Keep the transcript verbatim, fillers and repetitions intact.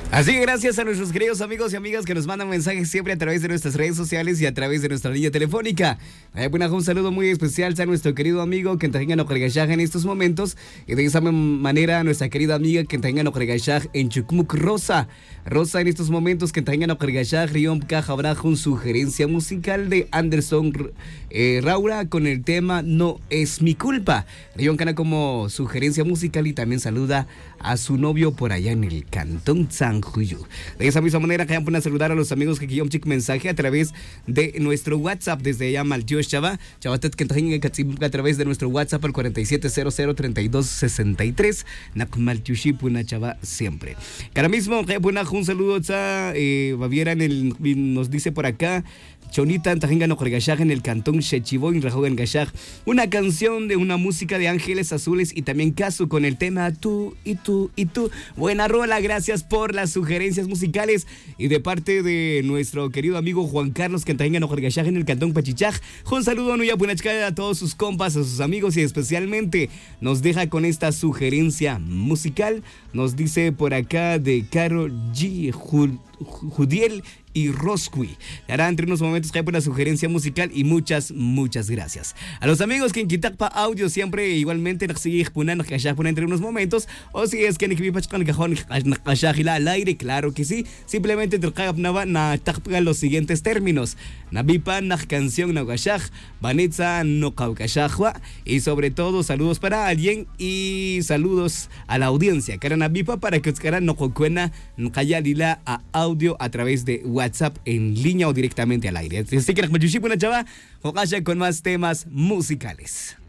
Así que gracias a nuestros queridos amigos y amigas que nos mandan mensajes siempre a través de nuestras redes sociales y a través de nuestra línea telefónica. Un saludo muy especial a nuestro querido amigo que tenga no cargashaj en estos momentos, y de esa manera a nuestra querida amiga que tenga no cargashaj en Chucmuc, Rosa. Rosa, en estos momentos que tenga no cargashaj, Rion Caja habrá con sugerencia musical de Anderson eh, Raura con el tema No es mi culpa. Rion Cana como sugerencia musical, y también saluda a su novio por allá en el Cantón San Juyu. De esa misma manera, que pueden saludar a los amigos que quieren chic mensaje a través de nuestro WhatsApp desde allá Maltíos Chava. Chavatet que tengan a través de nuestro WhatsApp al cuarenta y siete cero cero treinta y dos sesenta y tres. Nak Maltiushi Puna Chava siempre. Que ahora mismo, un saludo a eh, Baviera en el, nos dice por acá. Chonita Tajenga no Gashaj en el Cantón Shechiboy, Rajogan Gashaj. Una canción de una música de Ángeles Azules y también Casu con el tema Tú y tú y tú. Buena rola, gracias por las sugerencias musicales. Y de parte de nuestro querido amigo Juan Carlos que Tajenga no Gashaj en el Cantón Pachichaj, un saludo a Nuya Punachka, a todos sus compas, a sus amigos, y especialmente nos deja con esta sugerencia musical. Nos dice por acá de Caro G. Judiel y Rosqui. Hará entre unos momentos que hay una sugerencia musical, y muchas, muchas gracias. A los amigos que en Kitakpa Audio siempre igualmente nos siguen entre unos momentos, o si es que al aire, claro que sí, simplemente te los siguientes términos. Nabipa na canción na gashaj, Vanessa no kaukashajwa, y sobre todo saludos para alguien y saludos a la audiencia. Cara Nabipa para que os no cocuena kayalila a audio a través de WhatsApp en línea o directamente al aire. Así que con más temas musicales.